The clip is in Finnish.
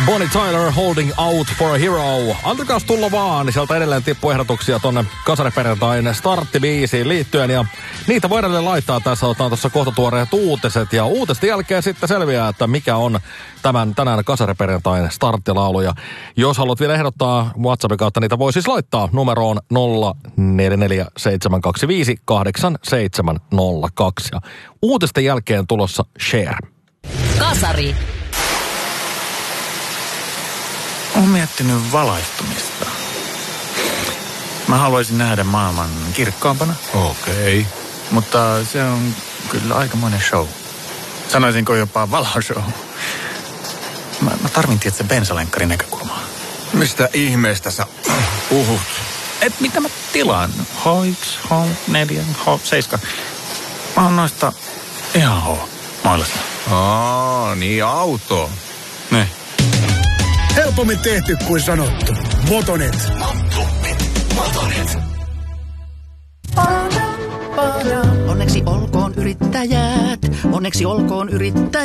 Bonnie Tyler, Holding Out for a Hero. Antakaa tulla vaan, niin sieltä edelleen tippuu ehdotuksia tonne Kasariperjantain starttibiisiin liittyen. Ja niitä voi edelleen laittaa. Tässä otetaan tuossa kohta tuoreet uutiset. Ja uutisten jälkeen sitten selviää, että mikä on tänään Kasariperjantain starttilaulu. Ja jos haluat vielä ehdottaa WhatsAppin kautta, niitä voi siis laittaa numeroon 0447258702. Ja uutisten jälkeen tulossa Share. Kasari. Olen miettinyt valaistumista. Mä haluaisin nähdä maailman kirkkaampana. Okei. Mutta se on kyllä aikamoinen show. Sanoisinko jopa valaushow. Mä tarvin tietysti bensalenkkarin näkökulmaa. Mistä ihmeestä sä puhut? Mitä mä tilaan? H1, H4, H7. Mä oon noista ihan H-mailasta. Niin auto. Ne. Helpommin tehty kuin sanottu. Motonet. Onneksi olkoon yrittäjät, onneksi olkoon yrittäjät.